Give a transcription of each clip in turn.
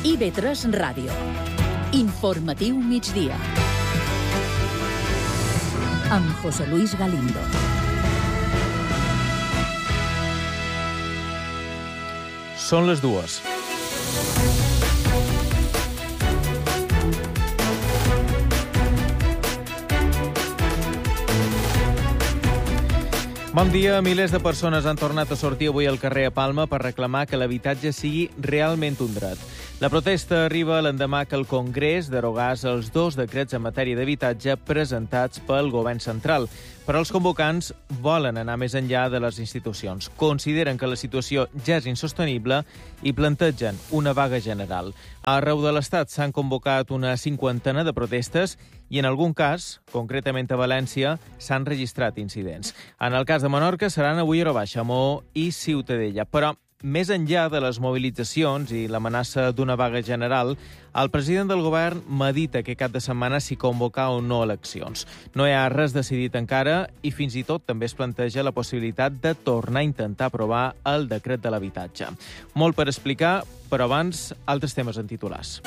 IB3 Ràdio. Informatiu migdia. Amb José Luis Galindo. Són les 2. Bon dia. Milers de persones han tornat a sortir avui al carrer a Palma per reclamar que l'habitatge sigui realment un dret. La protesta arriba l'endemà que el Congrés derogàs els 2 decrets en matèria d'habitatge presentats pel govern central. Però els convocants volen anar més enllà de les institucions. Consideren que la situació ja és insostenible i plantegen una vaga general. Arreu de l'Estat s'han convocat una 50 de protestes i en algun cas, concretament a València, s'han registrat incidents. En el cas de Menorca seran avui hora baixa, Maó i Ciutadella. Però més enllà de les mobilitzacions i l'amenaça d'una vaga general, el president del govern medita que cap de setmana s'hi convocar o no eleccions. No hi ha res decidit encara i fins i tot també es planteja la possibilitat de tornar a intentar aprovar el decret de l'habitatge. Molt per explicar, però abans, altres temes en titulars.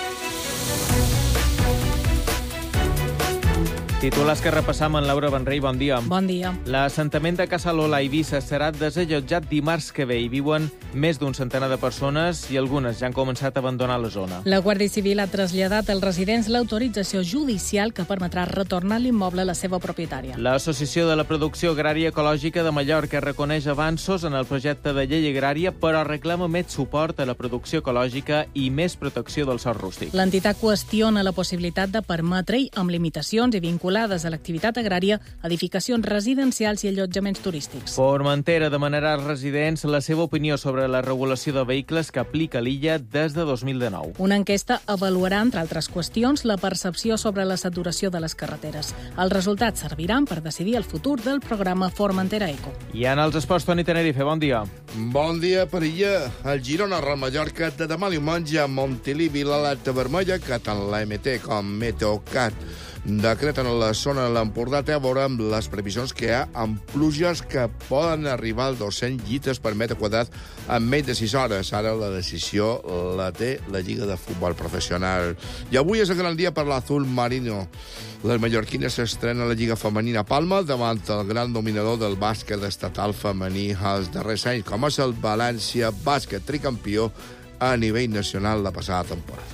Titulars que repassam en Laura Benrey. Bon dia. Bon dia. L'assentament de Casa Lola a Eivissa serà desallotjat dimarts que ve. Hi viuen més d'un centenar de persones i algunes ja han començat a abandonar la zona. La Guàrdia Civil ha traslladat als residents l'autorització judicial que permetrà retornar l'immoble a la seva propietària. L'Associació de la Producció Agrària Ecològica de Mallorca reconeix avanços en el projecte de llei agrària, però reclama més suport a la producció ecològica i més protecció del sòl rústic. L'entitat qüestiona la possibilitat de permetre-hi, amb limitacions i vinculades a l'activitat agrària, edificacions residencials i allotjaments turístics. Formentera demanarà als residents la seva opinió sobre la regulació de vehicles que aplica l'illa des de 2019. Una enquesta avaluarà, entre altres qüestions, la percepció sobre la saturació de les carreteres. Els resultats serviran per decidir el futur del programa Formentera Eco. I en els esports, Toni Tenerife, bon dia. Bon dia, Perilla. El Girona, Real Mallorca, de demà diumenge a Montilivi, l'alerta vermella, que tant l'AMT com Meteocat decreten a la zona de l'Empordà té a veure amb les previsions que hi ha amb pluges que poden arribar als 200 litres per metre quadrat en menys de 6 hores. Ara la decisió la té la Lliga de Futbol Professional. I avui és el gran dia per l'Azul Marino. Les mallorquines s'estrena a la Lliga Femenina a Palma davant el gran dominador del bàsquet estatal femení als darrers anys, com és el València Bàsquet, tricampió a nivell nacional la passada temporada.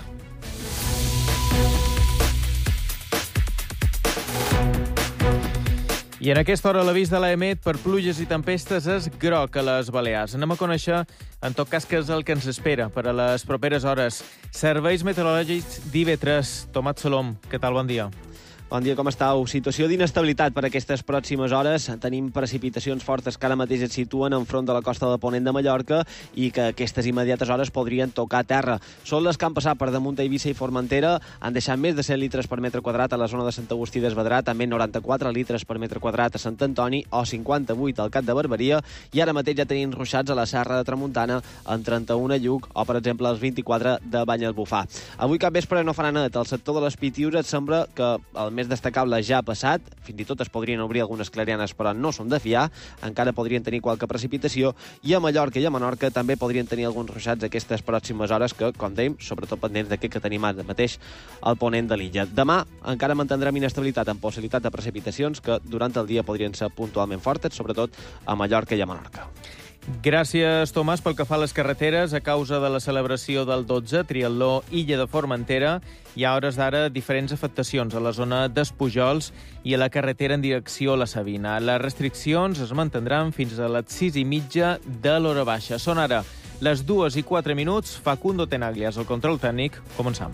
I en aquesta hora l'avís de l'EMET per pluges i tempestes és groc a les Balears. Anem a conèixer, en tot cas, què és el que ens espera per a les properes hores. Serveis meteorològics d'IB3. Tomat Solom, què tal? Bon dia. Bon dia, com estàu? Situació d'inestabilitat per aquestes pròximes hores. Tenim precipitacions fortes que ara mateix es situen enfront de la costa de Ponent de Mallorca i que aquestes immediates hores podrien tocar terra. Són les que han passat per damunt d'Eivissa i Formentera, han deixat més de 100 litres per metre quadrat a la zona de Sant Agustí d'Esvedrà, també 94 litres per metre quadrat a Sant Antoni o 58 al Cap de Barberia, i ara mateix ja tenim ruixats a la Serra de Tramuntana en 31 a Lluc o, per exemple, els 24 de Banyalbufar. Avui cap vespre no farà net. El sector de les Pitius et sembla que el més destacable ja ha passat, fins i tot es podrien obrir algunes clarianes, però no són de fiar, encara podrien tenir qualque precipitació, i a Mallorca i a Menorca també podrien tenir alguns ruixats aquestes pròximes hores que, com dèiem, sobretot pendents d'aquest que tenim ara mateix al ponent de l'illa. Demà encara mantindrem inestabilitat amb possibilitat de precipitacions que durant el dia podrien ser puntualment fortes, sobretot a Mallorca i a Menorca. Gràcies, Tomàs. Pel que fa a les carreteres, a causa de la celebració del 12 Triatló Illa de Formentera, hi ha a hores d'ara diferents afectacions a la zona d'Espujols i a la carretera en direcció a la Sabina. Les restriccions es mantindran fins a les 6:30 de l'hora baixa. Són ara les 2:04. Facundo Tenaglias, el control tècnic. Començam.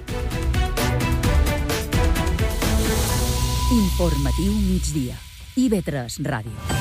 Informatiu migdia. IB3 Ràdio.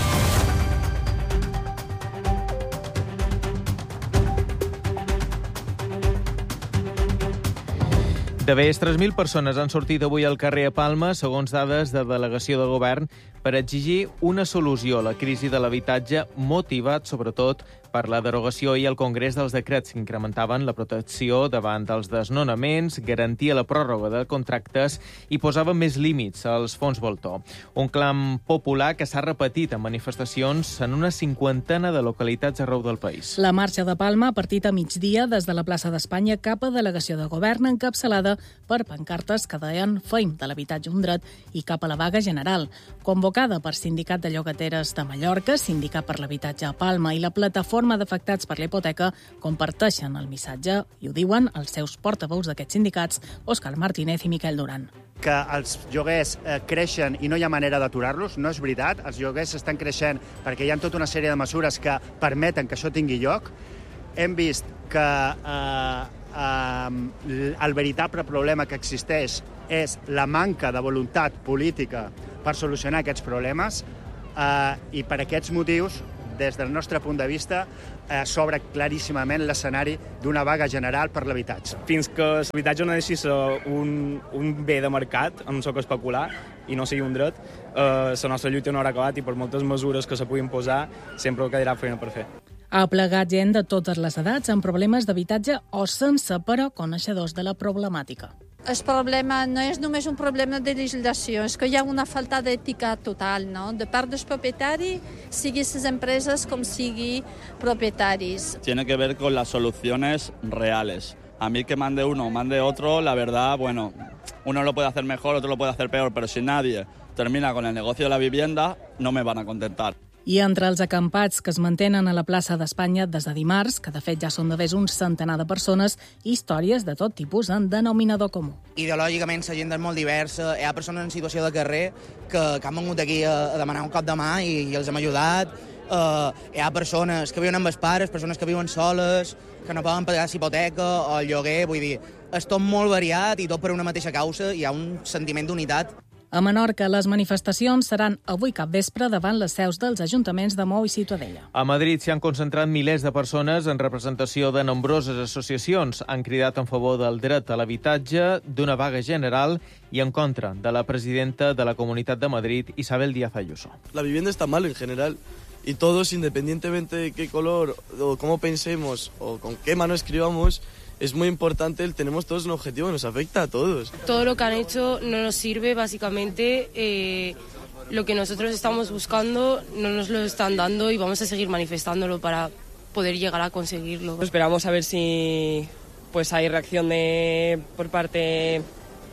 De més 3.000 persones han sortit avui al carrer a Palma, segons dades de delegació del govern, per exigir una solució a la crisi de l'habitatge, motivat sobretot per la derogació i el Congrés dels decrets que incrementaven la protecció davant dels desnonaments, garantia la pròrroga de contractes i posava més límits als fons voltor. Un clam popular que s'ha repetit en manifestacions en una cinquantena de localitats arreu del país. La marxa de Palma ha partit a migdia des de la plaça d'Espanya cap a delegació de govern encapçalada per pancartes que deien «Feim de l'habitatge un dret» i cap a la vaga general. Convocada per Sindicat de Llogateres de Mallorca, Sindicat per l'Habitatge a Palma i la Plataforma d'Afectats per la Hipoteca comparteixen el missatge i ho diuen els seus portaveus d'aquests sindicats, Òscar Martínez i Miquel Duran. Que els lloguers creixen i no hi ha manera d'aturar-los, no és veritat. Els lloguers estan creixent perquè hi ha tota una sèrie de mesures que permeten que això tingui lloc. Hem vist que el veritable problema que existeix és la manca de voluntat política per solucionar aquests problemes i per aquests motius, des del nostre punt de vista, s'obre claríssimament l'escenari d'una vaga general per l'habitatge. Fins que l'habitatge no deixi ser un bé de mercat, amb soc especular, i no sigui un dret, la nostra lluita no haurà acabat i per moltes mesures que se puguin posar sempre quedarà feina per fer. Ha plegat gent de totes les edats amb problemes d'habitatge o sense, però coneixedors de la problemàtica. El problema no és només un problema de legislació, és que hi ha una falta d'ètica total, no? De part dels propietaris, sigui les empreses com sigui propietaris. Tiene que ver con las soluciones reales. A mí que mande uno o mande otro, la verdad, bueno, uno lo puede hacer mejor, otro lo puede hacer peor, pero si nadie termina con el negocio de la vivienda, no me van a contentar. I entre els acampats que es mantenen a la plaça d'Espanya des de dimarts, que de fet ja són de més un centenar de persones, històries de tot tipus en denominador comú. Ideològicament la gent és molt diversa, hi ha persones en situació de carrer que han vingut aquí a demanar un cop de mà i els hem ajudat, hi ha persones que viuen amb els pares, persones que viuen soles, que no poden pagar hipoteca o el lloguer, vull dir, és tot molt variat i tot per una mateixa causa, hi ha un sentiment d'unitat. A Menorca, les manifestacions seran avui capvespre davant les seus dels ajuntaments de Mou i Ciutadella. A Madrid s'hi han concentrat milers de persones en representació de nombroses associacions. Han cridat en favor del dret a l'habitatge, d'una vaga general i en contra de la presidenta de la Comunitat de Madrid, Isabel Díaz Ayuso. La vivienda está mal en general y todos, independientemente de qué color o cómo pensemos o con qué mano escribamos, es muy importante, tenemos todos un objetivo, nos afecta a todos. Todo lo que han hecho no nos sirve, básicamente. Lo que nosotros estamos buscando no nos lo están dando y vamos a seguir manifestándolo para poder llegar a conseguirlo. Esperamos a ver si pues hay reacción por parte,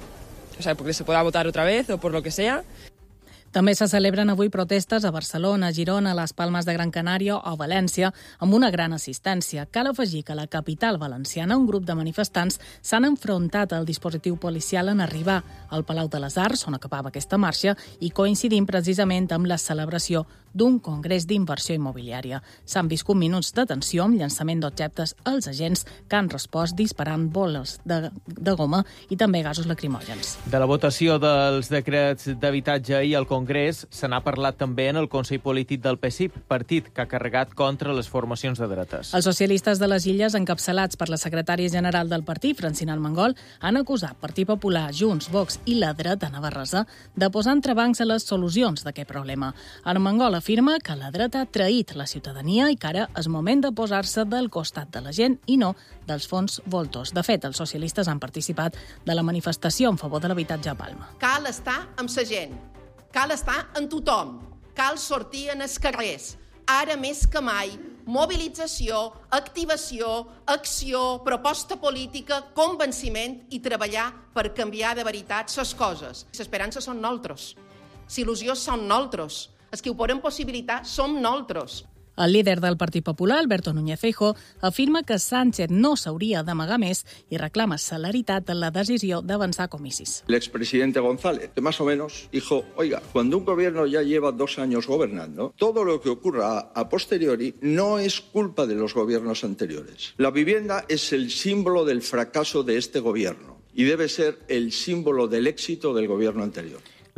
o sea, porque se pueda votar otra vez o por lo que sea. També se celebren avui protestes a Barcelona, Girona, les Palmes de Gran Canària o València, amb una gran assistència. Cal afegir que a la capital valenciana un grup de manifestants s'han enfrontat al dispositiu policial en arribar al Palau de les Arts, on acabava aquesta marxa, i coincidint precisament amb la celebració d'un congrés d'inversió immobiliària. S'han viscut minuts de tensió amb llançament d'objectes als agents que han respost disparant boles de goma i també gasos lacrimògens. De la votació dels decrets d'habitatge i el Congrés se n'ha parlat també en el Consell Polític del PSIP, partit que ha carregat contra les formacions de dretes. Els socialistes de les Illes, encapçalats per la secretària general del partit, Francina Armengol, han acusat Partit Popular, Junts, Vox i la dreta navarresa de posar entrebancs a les solucions d'aquest problema. Armengol afirma que la dreta ha traït la ciutadania i que ara és moment de posar-se del costat de la gent i no dels fons voltors. De fet, els socialistes han participat de la manifestació en favor de l'habitatge a Palma. Cal estar amb la gent, cal estar amb tothom, cal sortir en els carrers. Ara més que mai, mobilització, activació, acció, proposta política, convenciment i treballar per canviar de veritat les coses. L'esperança són nosaltres, l'il·lusió són nosaltres. Els que ho podem possibilitar som nosaltres. El líder del Partit Popular, Alberto Núñez Feijóo, afirma que Sánchez no s'hauria d'amagar més i reclama celeritat en la decisió d'avançar comicis. El expresidente González, que más o menos dijo, oiga, cuando un gobierno ya lleva 2 años gobernando, todo lo que ocurra a posteriori no es culpa de los gobiernos anteriores. La vivienda es el símbolo del fracaso de este gobierno y debe ser el símbolo del éxito del gobierno anterior.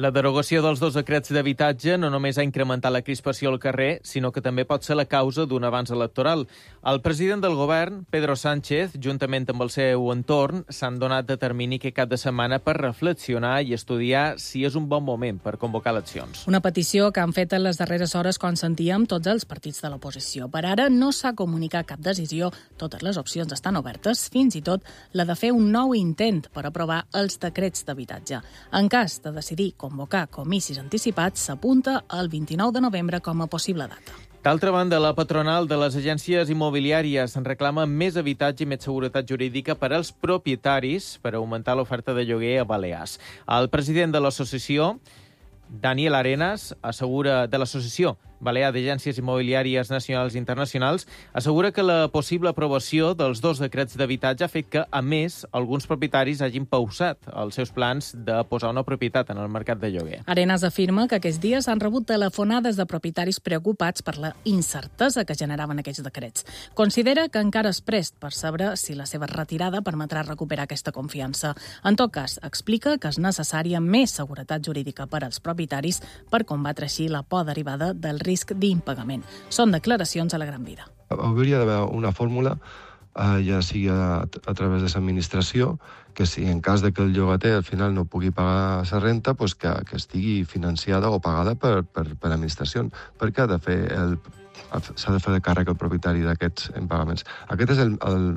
La derogació dels 2 decrets d'habitatge no només ha incrementat la crispació al carrer, sinó que també pot ser la causa d'un avanç electoral. El president del govern, Pedro Sánchez, juntament amb el seu entorn, s'han donat de termini aquest cap de setmana per reflexionar i estudiar si és un bon moment per convocar eleccions. Una petició que han fet en les darreres hores quan sentíem tots els partits de l'oposició. Per ara no s'ha comunicat cap decisió, totes les opcions estan obertes, fins i tot la de fer un nou intent per aprovar els decrets d'habitatge. En cas de decidir convocar comicis anticipats, s'apunta el 29 de novembre com a possible data. D'altra banda, la patronal de les agències immobiliàries reclama més habitatge i més seguretat jurídica per als propietaris per augmentar l'oferta de lloguer a Balears. El president de l'associació, Daniel Arenas, de l'Associació Balear d'Agències Immobiliàries Nacionals i Internacionals, assegura que la possible aprovació dels 2 decrets d'habitatge ha fet que, a més, alguns propietaris hagin pausat els seus plans de posar una propietat en el mercat de lloguer. Arenas afirma que aquests dies han rebut telefonades de propietaris preocupats per la incertesa que generaven aquests decrets. Considera que encara és prest per saber si la seva retirada permetrà recuperar aquesta confiança. En tot cas, explica que és necessària més seguretat jurídica per als propietaris per combatre així la por derivada del risc d'impagament. Són declaracions a la Gran Vida. Hauria d'haver una fórmula, ja sigui a través de l'administració, que si en cas de que el llogater al final no pugui pagar la renta, pues que estigui financiada o pagada per l'administració, perquè s'ha de fer de càrrec el propietari d'aquests impagaments. Aquest és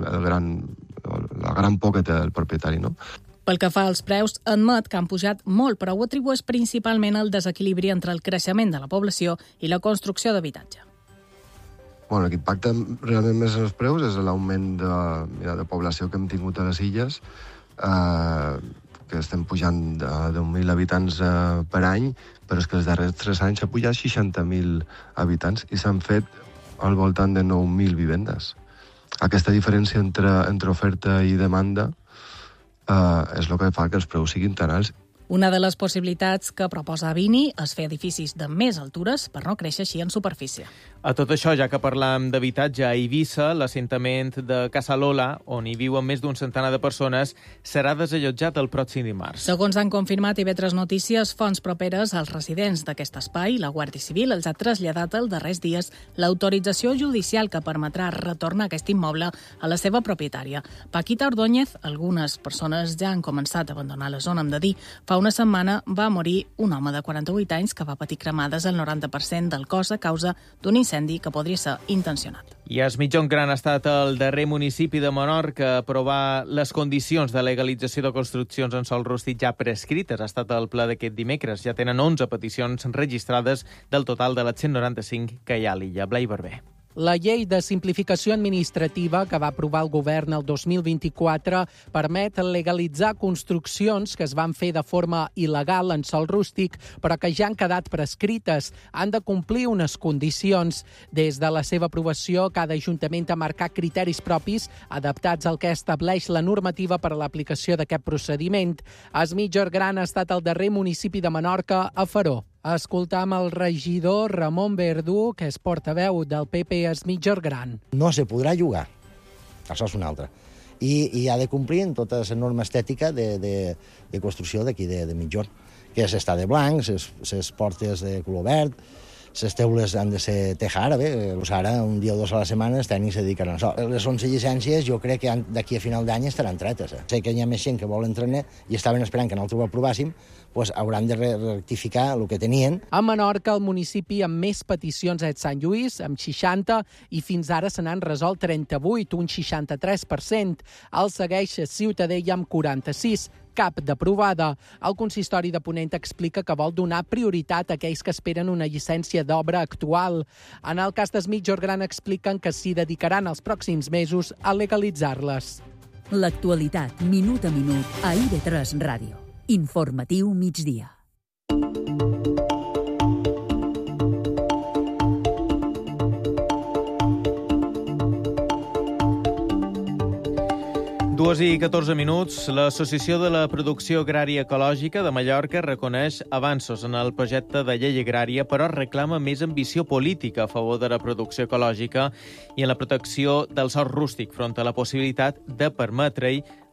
la gran por que té el propietari, no? Pel que fa als preus, admet que han pujat molt, però ho atribueix principalment al desequilibri entre el creixement de la població i la construcció d'habitatge. Bueno, el que impacta realment més en els preus és l'augment de població que hem tingut a les illes, que estem pujant de 10.000 habitants per any, però és que els darrers 3 anys s'ha pujat 60.000 habitants i s'han fet al voltant de 9.000 vivendes. Aquesta diferència entre oferta i demanda és el que fa que els preus siguin tan alts. Una de les possibilitats que proposa Bini és fer edificis de més altures per no créixer així en superfície. A tot això, ja que parlam d'habitatge, a Eivissa, l'assentament de Casa Lola, on hi viuen més d'un centenar de persones, serà desallotjat el pròxim dimarts. Segons han confirmat IB3 Notícies, fonts properes als residents d'aquest espai, la Guàrdia Civil els ha traslladat els darrers dies l'autorització judicial que permetrà retornar aquest immoble a la seva propietària. Paquita Ordóñez, algunes persones ja han començat a abandonar la zona, hem de dir. Fa una setmana va morir un home de 48 anys que va patir cremades el 90% del cos a causa d'un incendi que podria ser intencionat. I Es Migjorn Gran ha estat el darrer municipi de Menorca a aprovar les condicions de legalització de construccions en sòl rústic ja prescrites. Ha estat el ple d'aquest dimecres. Ja tenen 11 peticions registrades del total de les 195 que hi ha a l'illa. Blai Barber. La llei de simplificació administrativa que va aprovar el govern el 2024 permet legalitzar construccions que es van fer de forma il·legal en sòl rústic, però que ja han quedat prescrites. Han de complir unes condicions. Des de la seva aprovació, cada ajuntament ha marcat criteris propis adaptats al que estableix la normativa per a l'aplicació d'aquest procediment. Es Migjorn Gran ha estat el darrer municipi de Menorca a fer-ho. Escoltam el regidor Ramon Verdú, que és portaveu del PP Es Migjorn Gran. No se podrà llogar, això és una altra. I ha de complir en tota la norma estètica de construcció d'aquí de Migjorn, que és estar de blanc, les portes de color verd, les teules han de ser teja àrabe. Ara, un dia o 2 a la setmana, els tècnics se dedicaran a això. Les 11 llicències jo crec que d'aquí a final d'any estaran tretes. Sé que hi ha més gent que vol entrenar i estaven esperant que nosaltres ho aprovàssim, doncs hauran de rectificar el que tenien. A Menorca, el municipi amb més peticions és Sant Lluís, amb 60, i fins ara se n'han resolt 38, un 63%. El segueix Ciutadella amb 46, cap d'aprovada. El consistori de Ponent explica que vol donar prioritat a aquells que esperen una llicència d'obra actual. En el cas d'Es Migjorn Gran expliquen que s'hi dedicaran els pròxims mesos a legalitzar-les. L'actualitat, minut a minut, a IB3 Ràdio. Informatiu migdia. Dues i 14 minuts. L'Associació de la Producció Agrària Ecològica de Mallorca reconeix avanços en el projecte de llei agrària, però reclama més ambició política a favor de la producció ecològica i en la protecció del sòl rústic front a la possibilitat de permetre-hi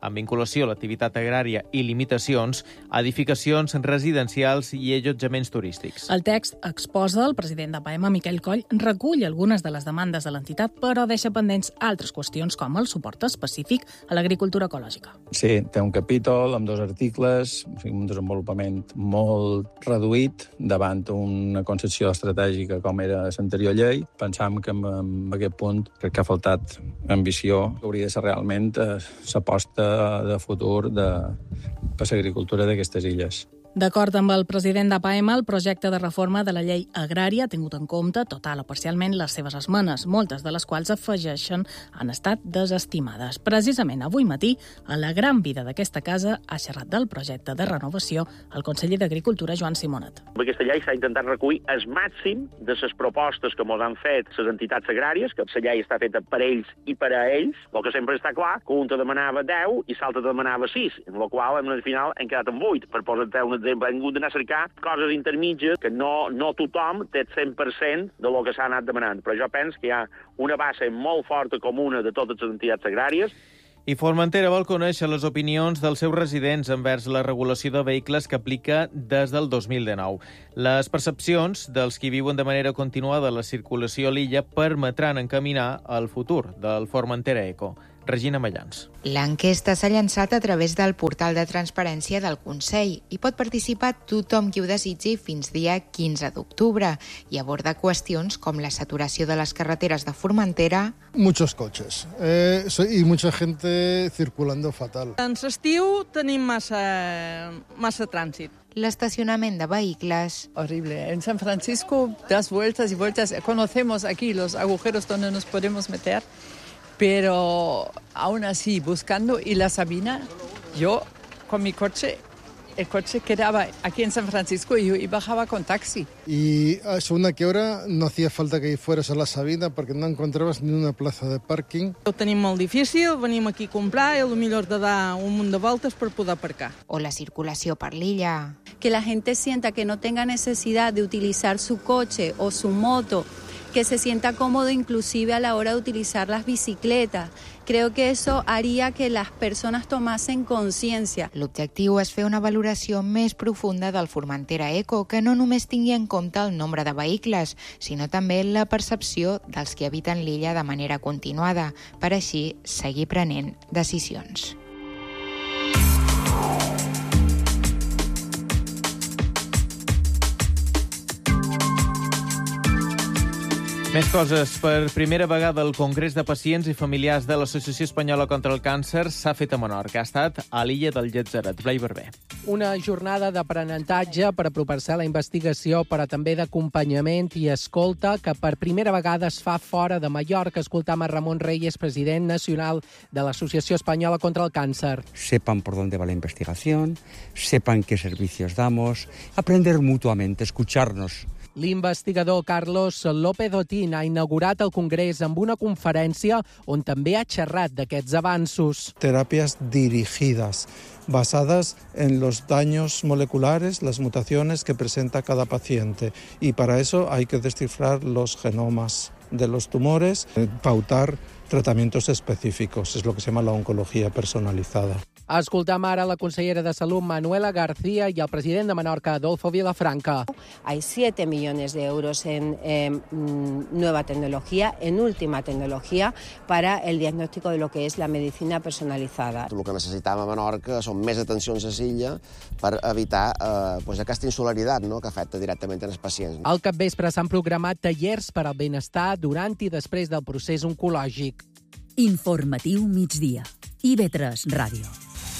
amb vinculació a l'activitat agrària i limitacions a edificacions residencials i allotjaments turístics. El text exposa el president d'APM, Miquel Coll, recull algunes de les demandes de l'entitat, però deixa pendents altres qüestions com el suport específic a l'agricultura ecològica. Sí, té un capítol amb 2 articles, un desenvolupament molt reduït davant una concepció estratègica com era l'anterior llei. Pensam que en aquest punt crec que ha faltat ambició. Hauria de ser realment l'aposta de futur per l'agricultura d'aquestes illes. D'acord amb el president d'APM, el projecte de reforma de la llei agrària ha tingut en compte, total o parcialment, les seves esmenes, moltes de les quals afegeixen han estat desestimades. Precisament avui matí, a la gran vida d'aquesta casa, ha xerrat del projecte de renovació el conseller d'Agricultura, Joan Simonet. Amb aquesta llei s'ha intentat recollir el màxim de les propostes que ens han fet les entitats agràries, que la llei està feta per ells i per a ells, el que sempre està clar, que un te demanava 10 i l'altre demanava 6, en la qual al final hem quedat amb 8, per posar-te un exemple, hem hagut d'anar a cercar coses intermitges que no tothom té el 100% de lo que s'ha anat demanant. Però jo penso que hi ha una base molt forta comuna de totes les entitats agràries. I Formentera vol conèixer les opinions dels seus residents envers la regulació de vehicles que aplica des del 2019. Les percepcions dels qui viuen de manera continuada la circulació a l'illa permetran encaminar el futur del Formentera Eco. Regina Mallans. L'enquesta s'ha llançat a través del portal de transparència del Consell i pot participar tothom qui ho desitgi fins dia 15 d'octubre i aborda qüestions com la saturació de les carreteres de Formentera. Muchos coches y mucha gente circulando fatal. En l'estiu tenim massa trànsit. L'estacionament de vehicles. Horrible. En San Francisco das vueltas y vueltas. Conocemos aquí los agujeros donde nos podemos meter. Pero aún así, buscando, y la Sabina, yo con mi coche, el coche quedaba aquí en San Francisco y bajaba con taxi. Y según a qué hora no hacía falta que fueras a la Sabina porque no encontrabas ni una plaza de parking. Ho tenim molt difícil, venim aquí a comprar i potser de dar un munt de voltes per poder aparcar. O la circulació per l'illa. Que la gente sienta que no tenga necesidad de utilizar su coche o su moto, que se sienta cómodo inclusive a la hora de utilizar las bicicletas. Creo que eso haría que las personas tomasen conciencia. L'objectiu és fer una valoració més profunda del Formentera Eco, que no només tingui en compte el nombre de vehicles, sinó també la percepció dels que habiten l'illa de manera continuada, per així seguir prenent decisions. Més coses. Per primera vegada el Congrés de Pacients i Familiars de l'Associació Espanyola contra el Càncer s'ha fet a Menorca. Ha estat a l'illa del Llàtzer. Blai Barber. Una jornada d'aprenentatge per apropar-se a la investigació, però també d'acompanyament i escolta que per primera vegada es fa fora de Mallorca. Escoltam a Ramon Reyes, president nacional de l'Associació Espanyola contra el Càncer. Sepan por dónde va la investigación, sepan qué servicios damos, aprender mutuamente, escucharnos. L'investigador Carlos López Otín ha inaugurat el Congrés amb una conferència on també ha xerrat d'aquests avanços. Terapias dirigidas, basadas en los daños moleculares, las mutaciones que presenta cada paciente. Y para eso hay que descifrar los genomas de los tumores, pautar tratamientos específicos. Es lo que se llama la oncología personalizada. Escoltam ara la consellera de Salut, Manuela García, y el president de Menorca, Adolfo Vilafranca. Hay 7 millones de euros en nueva tecnología, en última tecnología, para el diagnóstico de lo que es la medicina personalizada. El que necessitam a Menorca són més atencions a l'illa per evitar aquesta insolaritat, no?, que afecta directament als pacients. Al capvespre s'han programat tallers per al benestar durant i després del procés oncològic. Informatiu migdia. IB3 Ràdio.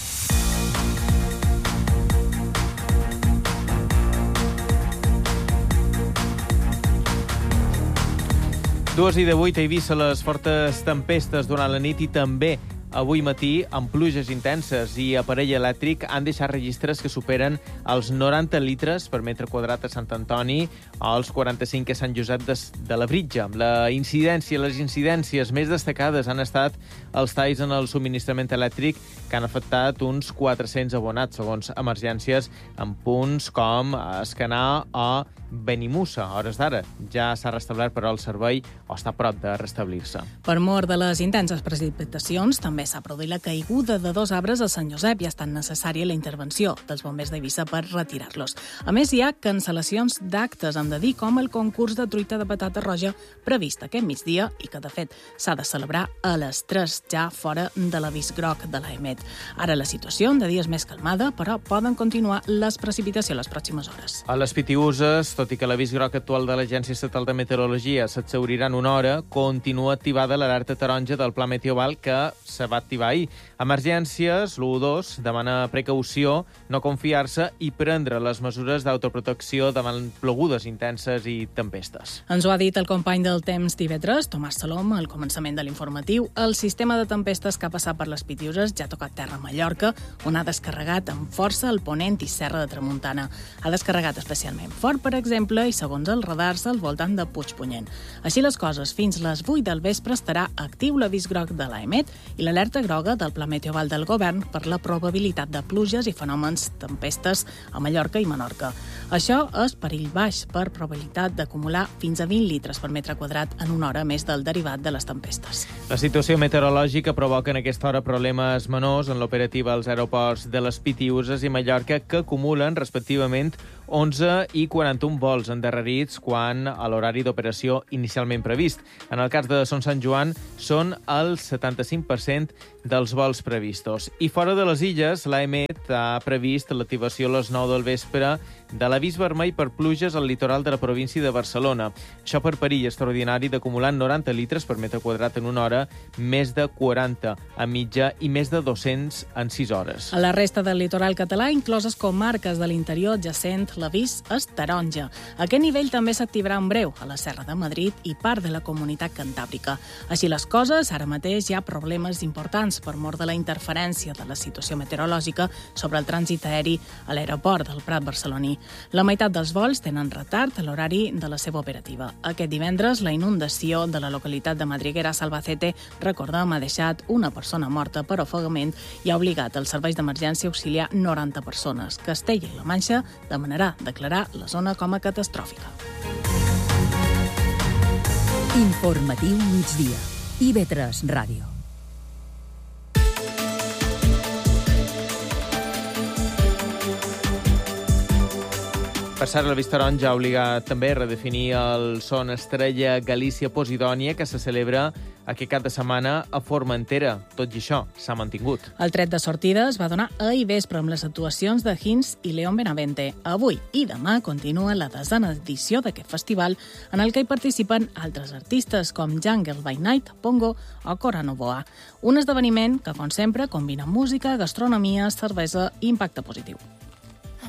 2:08 a Eivissa, les fortes tempestes durant la nit i també avui matí, amb pluges intenses i aparell elèctric, han deixat registres que superen els 90 litres per metre quadrat a Sant Antoni o els 45 a Sant Josep de la Britja. Les incidències més destacades han estat els talls en el subministrament elèctric que han afectat uns 400 abonats, segons emergències, en punts com Escanar o Benimussa. A hores d'ara ja s'ha restablert, però el servei o està a prop de restablir-se. Per mor de les intenses precipitacions, també també s'ha produït la caiguda de 2 arbres a Sant Josep i ha estat necessària la intervenció dels bombers d'Eivissa per retirar-los. A més, hi ha cancel·lacions d'actes, hem de dir, com el concurs de truita de patata roja previst aquest migdia i que, de fet, s'ha de celebrar a les 3, ja fora de l'avís groc de l'AEMET. Ara la situació, de dies més calmada, però poden continuar les precipitacions les pròximes hores. A les Pitiüses, tot i que l'avís groc actual de l'Agència Estatal de Meteorologia s'exhaurirà en una hora, continua activada l'alerta taronja del Pla Meteoval que se va activar ahir. Emergències, l'112, demana precaució, no confiar-se i prendre les mesures d'autoprotecció davant plogudes intenses i tempestes. Ens ho ha dit el company del Temps d'IV3, Tomàs Salom, al començament de l'informatiu. El sistema de tempestes que ha passat per les Pitiüses ja ha tocat terra a Mallorca, on ha descarregat amb força el Ponent i Serra de Tramuntana. Ha descarregat especialment fort, per exemple, i segons els radars al voltant de Puigpunyent. Així les coses, fins les 8 del vespre estarà actiu l'avís groc de l'AEMET i l'alerta groga del Pla Meteoval del Govern per la probabilitat de pluges i fenòmens tempestes a Mallorca i Menorca. Això és perill baix per probabilitat d'acumular fins a 20 litres per metre quadrat en una hora més del derivat de les tempestes. La situació meteorològica provoca en aquesta hora problemes menors en l'operativa als aeroports de les Pitiüses i Mallorca que acumulen respectivament 11 i 41 vols endarrerits quan a l'horari d'operació inicialment previst. En el cas de Son Sant Joan són el 75% dels vols previstos. I fora de les illes, l'AEMET ha previst l'activació a les 9 del vespre de l'avís vermell per pluges al litoral de la província de Barcelona. Això per perill extraordinari d'acumular 90 litres per metre quadrat en una hora, més de 40 a mitja i més de 200 en 6 hores. A la resta del litoral català, incloses comarques de l'interior adjacent, l'avís és taronja. Aquest nivell també s'activarà en breu a la Serra de Madrid i part de la comunitat cantàbrica. Així les coses, ara mateix hi ha problemes importants per mort de la interferència de la situació meteorològica sobre el trànsit aeri a l'aeroport del Prat barceloní. La meitat dels vols tenen retard a l'horari de la seva operativa. Aquest divendres, la inundació de la localitat de Madriguera a Salvacete, recordem, ha deixat una persona morta per ofegament i ha obligat els serveis d'emergència a auxiliar 90 persones. Castella i La Manxa demanarà declarar la zona com a catastròfica. Informatiu migdia. IV3 Ràdio. Passar la vista taronja ha obligat també a redefinir el Son Estrella Galícia Posidònia, que se celebra aquest cap de setmana a Formentera. Tot i això, s'ha mantingut. El tret de sortida es va donar ahir vespre amb les actuacions de Hinz i León Benavente. Avui i demà continua la 10ª edició d'aquest festival, en el que hi participen altres artistes com Jungle by Night, Pongo o Cora Novoa. Un esdeveniment que, com sempre, combina música, gastronomia, cervesa i impacte positiu.